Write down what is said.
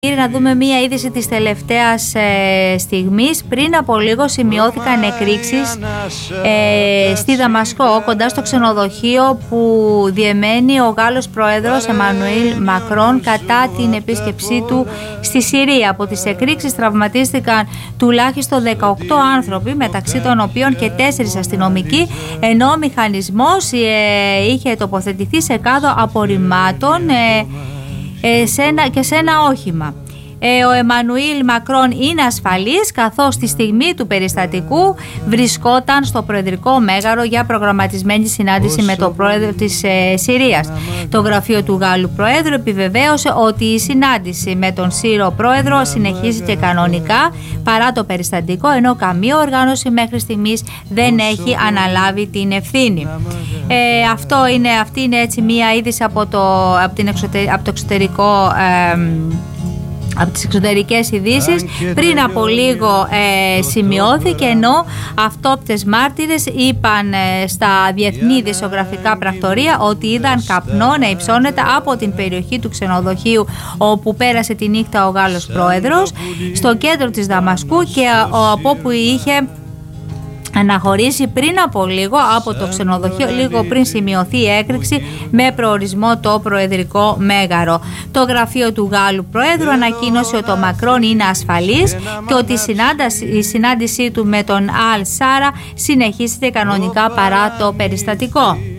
Να δούμε μία είδηση της τελευταίας στιγμής. Πριν από λίγο σημειώθηκαν εκρήξεις στη Δαμασκό, κοντά στο ξενοδοχείο που διεμένει ο Γάλλος Πρόεδρος Εμμανουήλ Μακρόν κατά την επίσκεψή του στη Συρία. Από τις εκρήξεις τραυματίστηκαν τουλάχιστον 18 άνθρωποι, μεταξύ των οποίων και 4 αστυνομικοί, ενώ ο μηχανισμός είχε τοποθετηθεί σε κάδο απορριμμάτων και σε ένα όχημα. Ο Εμμανουήλ Μακρόν είναι ασφαλής, καθώς στη στιγμή του περιστατικού βρισκόταν στο Προεδρικό Μέγαρο για προγραμματισμένη συνάντηση με τον πρόεδρο της Συρίας. Το γραφείο του Γάλλου Προέδρου επιβεβαίωσε ότι η συνάντηση με τον Σύρο Πρόεδρο συνεχίζεται κανονικά παρά το περιστατικό, ενώ καμία οργάνωση μέχρι στιγμής δεν έχει αναλάβει την ευθύνη. Αυτή είναι έτσι μία είδηση από το εξωτερικό. Από τις εξωτερικές ειδήσεις. Πριν από λίγο σημειώθηκε, ενώ αυτόπτες μάρτυρες είπαν στα διεθνή ειδησιογραφικά πρακτορία ότι είδαν καπνό να υψώνεται από την περιοχή του ξενοδοχείου όπου πέρασε τη νύχτα ο Γάλλος Πρόεδρος, στο κέντρο της Δαμασκού, και από όπου είχε αναχωρήσει πριν από λίγο από το ξενοδοχείο, λίγο πριν σημειωθεί η έκρηξη με προορισμό το Προεδρικό Μέγαρο. Το γραφείο του Γάλλου Προέδρου ανακοίνωσε ότι ο Μακρόν είναι ασφαλής και ότι η συνάντησή του με τον Αλ Σάρα συνεχίζεται κανονικά παρά το περιστατικό.